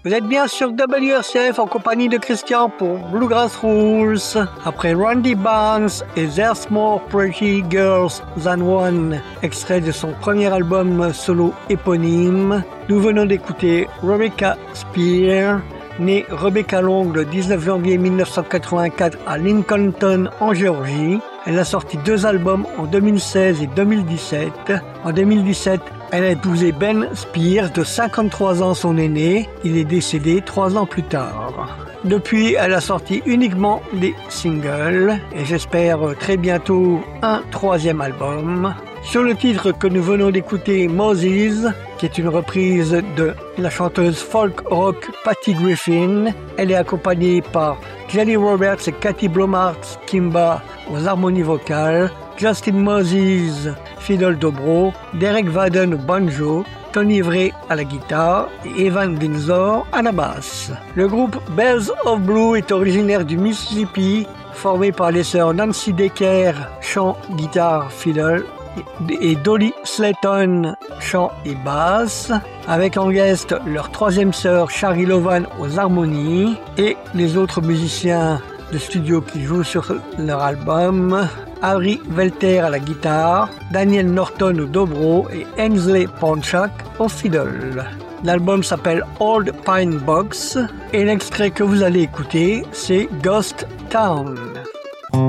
Vous êtes bien sur WRCF en compagnie de Christian pour Bluegrass Rules. Après Randy Barnes et There's More Pretty Girls Than One, extrait de son premier album solo éponyme, nous venons d'écouter Rebecca Spear, née Rebecca Long le 19 janvier 1984 à Lincolnton en Géorgie. Elle a sorti 2 albums en 2016 et 2017. En 2017, elle a épousé Ben Spears, de 53 ans, son aîné. Il est décédé 3 ans plus tard. Depuis, elle a sorti uniquement des singles et j'espère très bientôt un 3e album. Sur le titre que nous venons d'écouter, Moses, qui est une reprise de la chanteuse folk rock Patty Griffin, elle est accompagnée par Jelly Roberts et Cathy Blomart Kimba aux harmonies vocales, Justin Moses fiddle dobro, Derek Vaden au banjo, Tony Vray à la guitare et Evan Windsor à la basse. Le groupe Bells of Blue est originaire du Mississippi, formé par les sœurs Nancy Decker, chant, guitare, fiddle, et Dolly Slayton, chant et basse, avec en guest leur 3e sœur Shari Lovan aux harmonies et les autres musiciens de studio qui jouent sur leur album, Harry Velter à la guitare, Daniel Norton au dobro et Ainsley Ponchak au fiddle. L'album s'appelle Old Pine Box et l'extrait que vous allez écouter, c'est Ghost Town.